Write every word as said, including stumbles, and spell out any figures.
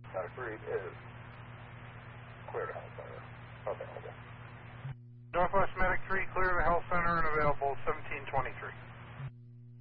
Static read is clear to Hellfire. Available. Northwest